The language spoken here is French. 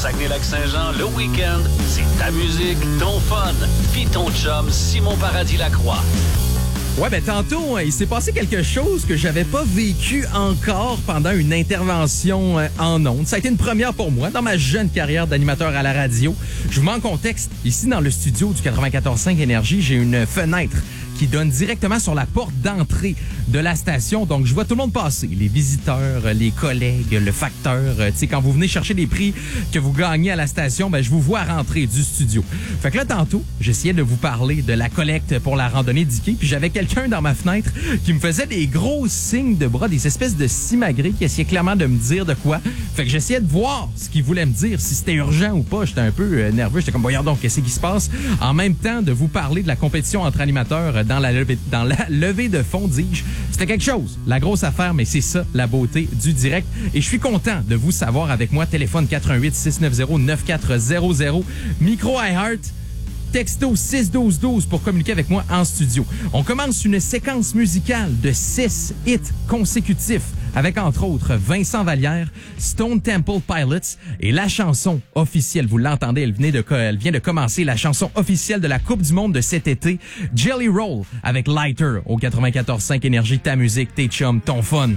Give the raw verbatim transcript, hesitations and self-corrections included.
Saguenay-Lac-Saint-Jean, le week-end, c'est ta musique, ton fun, pis ton chum Simon Paradis-Lacroix. Ouais, ben tantôt, il s'est passé quelque chose que j'avais pas vécu encore pendant une intervention en ondes. Ça a été une première pour moi dans ma jeune carrière d'animateur à la radio. Je vous mets en contexte. Ici, dans le studio du quatre-vingt-quatorze cinq Énergie, j'ai une fenêtre qui donne directement sur la porte d'entrée de la station. Donc, je vois tout le monde passer. Les visiteurs, les collègues, le facteur. Tu sais, quand vous venez chercher des prix que vous gagnez à la station, ben je vous vois rentrer du studio. Fait que là, tantôt, j'essayais de vous parler de la collecte pour la randonnée d'Ikea, puis j'avais quelqu'un dans ma fenêtre qui me faisait des gros signes de bras, des espèces de simagrées qui essayaient clairement de me dire de quoi. Fait que j'essayais de voir ce qu'il voulait me dire, si c'était urgent ou pas. J'étais un peu euh, nerveux. J'étais comme, voyons donc, qu'est-ce qui se passe? En même temps, de vous parler de la compétition entre animateurs dans la levée, dans la levée de fonds, dis-je. C'était quelque chose, la grosse affaire, mais c'est ça, la beauté du direct. Et je suis content de vous savoir avec moi. Téléphone quatre un huit, six neuf zéro, neuf quatre zéro zéro. Micro iHeart. Texto six douze douze pour communiquer avec moi en studio. On commence une séquence musicale de six hits consécutifs avec, entre autres, Vincent Vallière, Stone Temple Pilots et la chanson officielle, vous l'entendez, elle, venait de, elle vient de commencer, la chanson officielle de la Coupe du Monde de cet été, Jelly Roll avec Lighter au quatre-vingt-quatorze cinq Énergie, ta musique, tes chums, ton fun.